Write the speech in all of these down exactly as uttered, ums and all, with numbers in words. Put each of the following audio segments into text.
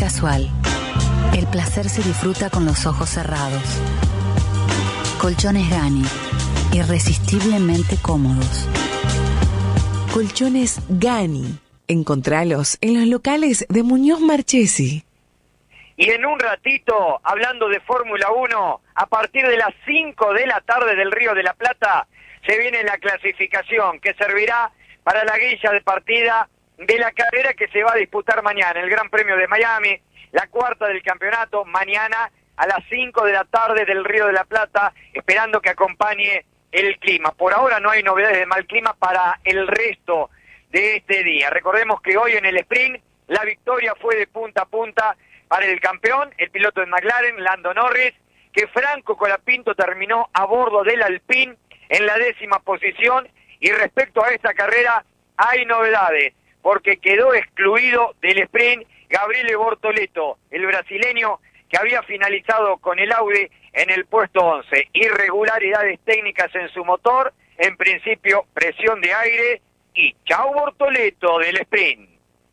casual. El placer se disfruta con los ojos cerrados. Colchones Gani, irresistiblemente cómodos. Colchones Gani. Encontralos en los locales de Muñoz Marchesi. Y en un ratito, hablando de Fórmula uno, a partir de las cinco de la tarde del Río de la Plata, se viene la clasificación que servirá para la guilla de partida de la carrera que se va a disputar mañana, el Gran Premio de Miami, la cuarta del campeonato, mañana a las cinco de la tarde del Río de la Plata, esperando que acompañe el clima. Por ahora no hay novedades de mal clima para el resto de este día. Recordemos que hoy en el sprint la victoria fue de punta a punta para el campeón, el piloto de McLaren, Lando Norris, que Franco Colapinto terminó a bordo del Alpine en la décima posición. Y respecto a esta carrera hay novedades, porque quedó excluido del sprint Gabriele Bortoleto, el brasileño que había finalizado con el Audi en el puesto once. Irregularidades técnicas en su motor, en principio presión de aire, y chau Bortoleto del sprint.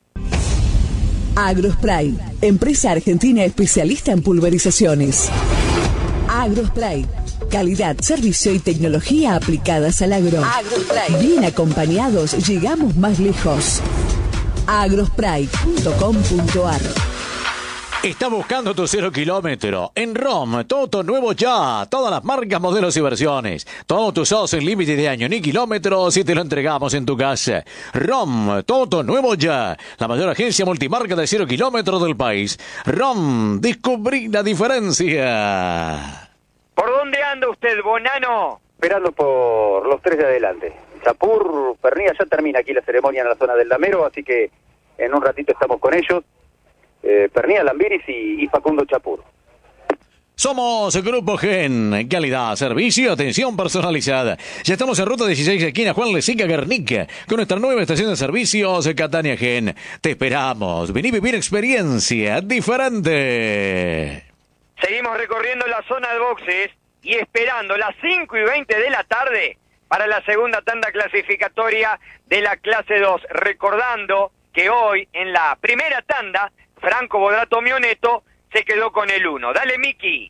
Agrospray, empresa argentina especialista en pulverizaciones. Agrospray, calidad, servicio y tecnología aplicadas al agro. Agrospray. Bien acompañados, llegamos más lejos. agrospray punto com punto ar. Está buscando tu cero kilómetro. En ROM, todo nuevo ya. Todas las marcas, modelos y versiones. Todos tus autos sin límite de año ni kilómetros y te lo entregamos en tu casa. ROM, todo nuevo ya. La mayor agencia multimarca de cero kilómetros del país. ROM, descubrí la diferencia. ¿Por dónde anda usted, Bonano? Esperando por los tres de adelante. Chapur, Pernilla, ya termina aquí la ceremonia en la zona del Damero, así que en un ratito estamos con ellos. Eh, Pernilla, Lambiris y, y Facundo Chapur. Somos Grupo Gen, calidad, servicio, atención personalizada. Ya estamos en ruta dieciséis, esquina Juan Lezica, Guernica, con nuestra nueva estación de servicios, Catania Gen. Te esperamos, vení a vivir experiencia diferente. Seguimos recorriendo la zona de boxes y esperando las cinco y veinte de la tarde para la segunda tanda clasificatoria de la clase dos. Recordando que hoy, en la primera tanda, Franco Bodrato Mioneto se quedó con el uno. Dale, Miki.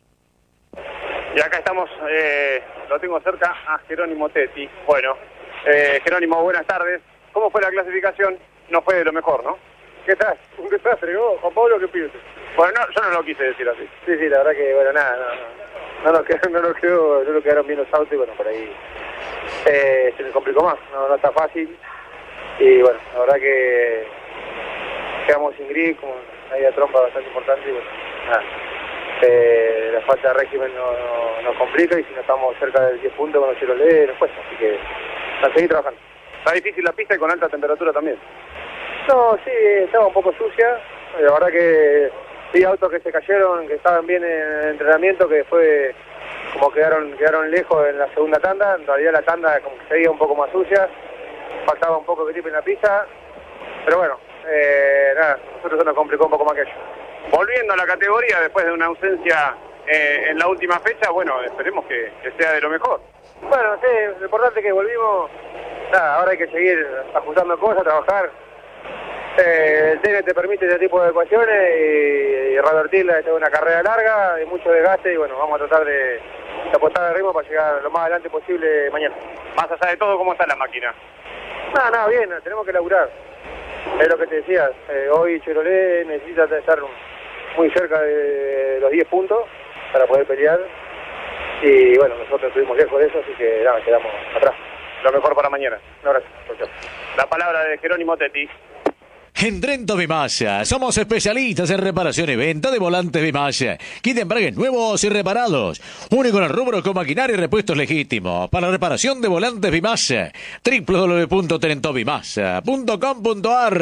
Y acá estamos, eh, lo tengo cerca a Jerónimo Tetti. Bueno, eh, Jerónimo, buenas tardes. ¿Cómo fue la clasificación? No fue de lo mejor, ¿no? ¿Qué tal? Un desastre, vos, Juan Pablo, ¿qué piensas? Bueno, no, yo no lo quise decir así. Sí, sí, la verdad que, bueno, nada, no, no, no, nos, quedó, no, nos, quedó, no nos quedaron bien los autos y bueno, por ahí eh, se me complicó más, no, no está fácil. Y bueno, la verdad que quedamos sin grip, como una idea de trompa bastante importante y bueno, nada. Eh, la falta de régimen no, no, nos complica y si no estamos cerca del diez puntos con los Chevrolet nos cuesta, así que a seguir trabajando. Está difícil la pista y con alta temperatura también. No, sí, estaba un poco sucia, la verdad que vi autos que se cayeron, que estaban bien en el entrenamiento, que después como quedaron quedaron lejos en la segunda tanda, en realidad la tanda como que seguía un poco más sucia, faltaba un poco de grip en la pista, pero bueno, eh, nada, nosotros se nos complicó un poco más que ellos. Volviendo a la categoría, después de una ausencia eh, en la última fecha, bueno, esperemos que, que sea de lo mejor. Bueno, sí, lo importante es que volvimos, nada, ahora hay que seguir ajustando cosas, trabajar. Eh, el T N te permite ese tipo de ecuaciones y, y revertirla, esta es una carrera larga, de mucho desgaste y bueno, vamos a tratar de, de apostar el ritmo para llegar lo más adelante posible mañana. Más allá de todo, ¿cómo está la máquina? Nada, nada, bien, tenemos que laburar. Es lo que te decía, eh, hoy Chevrolet necesita estar muy cerca de los diez puntos para poder pelear y bueno, nosotros estuvimos lejos de eso, así que nada, quedamos atrás. Lo mejor para mañana. Un abrazo. La palabra de Jerónimo Tetti. En Trento Vimalla, somos especialistas en reparación y venta de volantes Vimalla, kit de embragues nuevos y reparados, único en el rubro con maquinaria y repuestos legítimos, para reparación de volantes Vimalla, doble u doble u doble u punto trento vimalla punto com punto ar.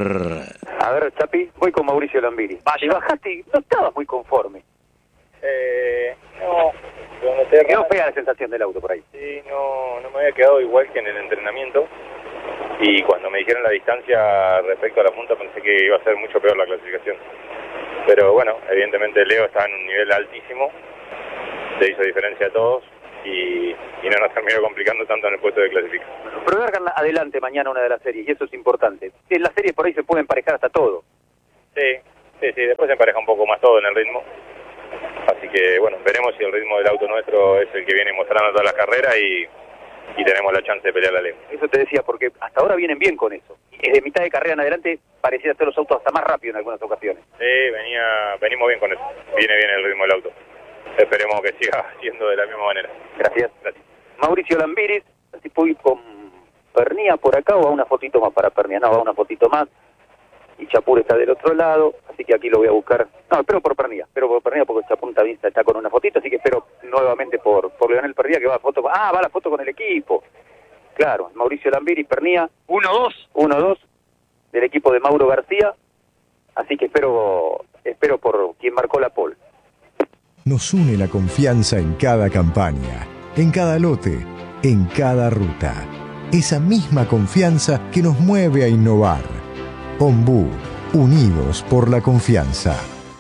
A ver, Chapi, voy con Mauricio Lambiri. Si bajaste, no estabas muy conforme. Eh, no, no te quedó fea la sensación del auto por ahí. Sí, no, no me había quedado igual que en el entrenamiento. Y cuando me dijeron la distancia respecto a la punta pensé que iba a ser mucho peor la clasificación. Pero bueno, evidentemente Leo está en un nivel altísimo, le hizo diferencia a todos y, y no nos terminó complicando tanto en el puesto de clasificación. Pero largan adelante mañana una de las series y eso es importante. En las series por ahí se puede emparejar hasta todo. Sí, Sí, sí, después se empareja un poco más todo en el ritmo. Así que, bueno, veremos si el ritmo del auto nuestro es el que viene mostrando todas las carreras y, y tenemos la chance de pelear la Leo. Eso te decía, porque hasta ahora vienen bien con eso. Y de mitad de carrera en adelante parecía ser los autos hasta más rápidos en algunas ocasiones. Sí, venía, venimos bien con eso. Viene bien el ritmo del auto. Esperemos que siga siendo de la misma manera. Gracias. Gracias. Mauricio Lambiris, así puedo ir con Pernía por acá o va una fotito más para Pernía. No, va una fotito más. Y Chapur está del otro lado, así que aquí lo voy a buscar. No, espero por Pernía, espero por Pernía porque Chapur también está, está con una fotito, así que espero nuevamente por, por Leonel Pernía que va a foto. Ah, va la foto con el equipo. Claro, Mauricio Lambiris, Pernía. uno dos. uno dos del equipo de Mauro García. Así que espero, espero por quien marcó la pole. Nos une la confianza en cada campaña, en cada lote, en cada ruta. Esa misma confianza que nos mueve a innovar. Ombú, unidos por la confianza.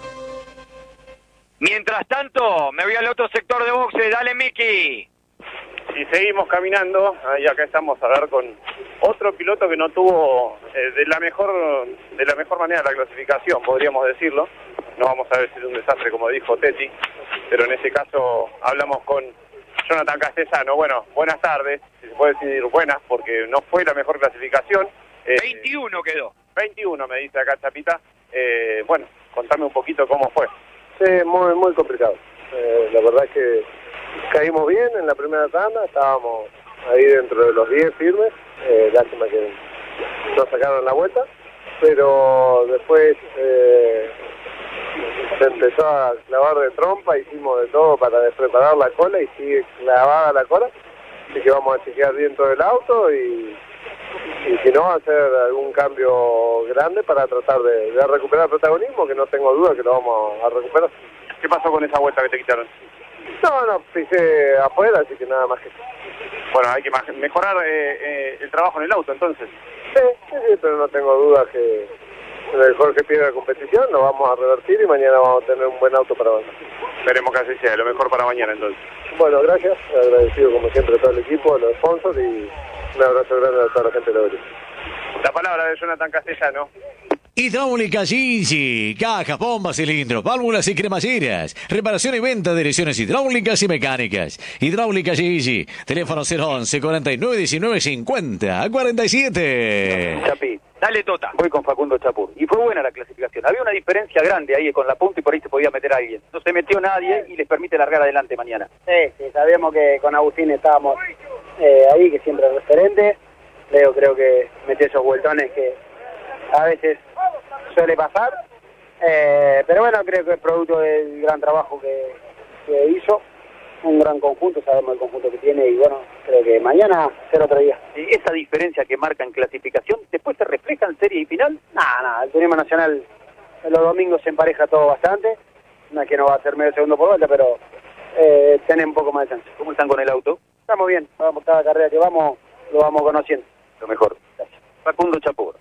Mientras tanto, me voy al otro sector de boxe. Dale, Miki. Y seguimos caminando, y acá estamos a ver con otro piloto que no tuvo eh, de la mejor de la mejor manera la clasificación, podríamos decirlo. No vamos a decir un desastre como dijo Teti, pero en ese caso hablamos con Jonathan Castesano. Bueno, buenas tardes, si se puede decir buenas, porque no fue la mejor clasificación. Eh, veintiuno quedó. veintiuno me dice acá Chapita. Eh, bueno, contame un poquito cómo fue. Sí, muy, muy complicado. Eh, la verdad es que caímos bien en la primera tanda, estábamos ahí dentro de los diez firmes, eh, lástima que nos sacaron la vuelta, pero después eh, se empezó a clavar de trompa, hicimos de todo para despreparar la cola y sigue clavada la cola, así que vamos a chequear dentro del auto y, y si no hacer algún cambio grande para tratar de, de recuperar protagonismo, que no tengo duda que lo vamos a recuperar. ¿Qué pasó con esa vuelta que te quitaron? No, no, pisé afuera, así que nada más que... Bueno, hay que mejorar eh, eh, el trabajo en el auto, entonces. Sí, sí, sí, pero no tengo duda que en el Jorge pierde la competición, lo vamos a revertir y mañana vamos a tener un buen auto para avanzar. Esperemos que así sea, lo mejor para mañana entonces. Bueno, gracias, agradecido como siempre a todo el equipo, a los sponsors y un abrazo grande a toda la gente de la Abril. La palabra de Jonathan Castellano. Hidráulica Gigi, cajas, bombas, cilindros, válvulas y cremalleras, reparación y venta de direcciones hidráulicas y mecánicas. Hidráulica Gigi, teléfono cero once, cuarenta y nueve, diecinueve, cincuenta, cuarenta y siete. Chapi, Dale, Tota. voy con Facundo Chapur. Y fue buena la clasificación. Había una diferencia grande ahí con la punta y por ahí se podía meter a alguien. No se metió nadie y les permite largar adelante mañana. Sí, sí, sabíamos que con Agustín estábamos eh, ahí, que siempre es referente. Leo creo que metió esos vueltones que a veces suele pasar. Eh, pero bueno, creo que es producto del gran trabajo que, que hizo. Un gran conjunto, sabemos el conjunto que tiene y bueno, creo que mañana será otro día. ¿Y esa diferencia que marca en clasificación después se refleja en serie y final? Nada, nada, el turismo nacional los domingos se empareja todo bastante. No es que no va a ser medio segundo por vuelta, pero eh, tiene un poco más de chance. ¿Cómo están con el auto? Estamos bien, vamos, cada carrera que vamos lo vamos conociendo. Lo mejor. Gracias. Facundo Chapur.